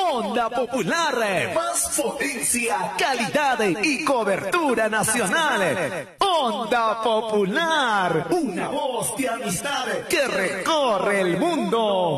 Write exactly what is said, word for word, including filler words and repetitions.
Onda Popular, más potencia, calidad y cobertura nacional. Onda Popular, una voz de amistad que recorre el mundo.